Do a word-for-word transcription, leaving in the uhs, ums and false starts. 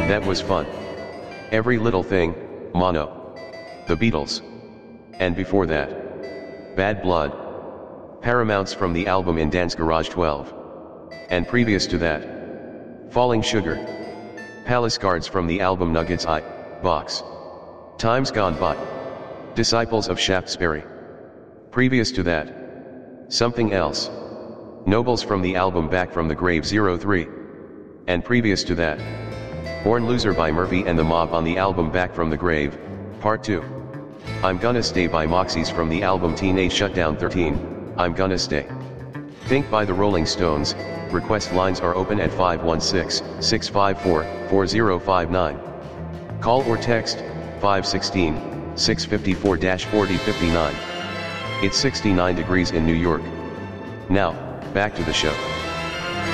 That was fun. Every Little Thing, Mono. The Beatles. And before that, Bad Blood. Paramounts from the album In Dance Garage twelve. And previous to that, Falling Sugar. Palace Guards from the album Nuggets I, Box. Times Gone By. Disciples of Shaftesbury. Previous to that, Something Else. Nobles from the album Back from the Grave zero three. And previous to that, Born Loser by Murphy and the Mob on the album Back from the Grave, Part two. I'm Gonna Stay by Moxies from the album Teenage Shutdown thirteen, I'm Gonna Stay. Think by the Rolling Stones. Request lines are open at five one six, six five four, four zero five nine. Call or text, five one six, six five four, four zero five nine. It's sixty-nine degrees in New York. Now, back to the show.